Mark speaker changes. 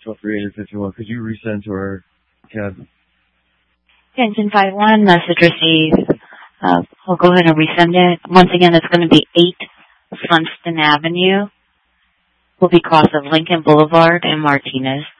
Speaker 1: for 851. Could you resend to our cab?
Speaker 2: Engine 51, message received. We'll go ahead and resend it. Once again, it's going to be 8 Funston Avenue. Will be cross of Lincoln Boulevard and Martinez.